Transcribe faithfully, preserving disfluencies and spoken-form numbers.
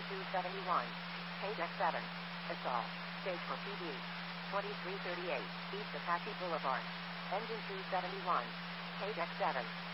two seventy-one. Page X seven. Assault. Stage for P D. twenty-three thirty-eight. East Apache Boulevard. Engine two seventy-one. Page X seven.